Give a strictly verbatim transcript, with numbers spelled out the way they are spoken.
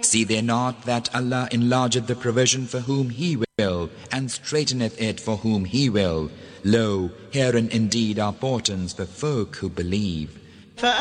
See they not that Allah enlargeth the provision for whom He will, and straiteneth it for whom He will? Lo, herein indeed are portents for folk who believe.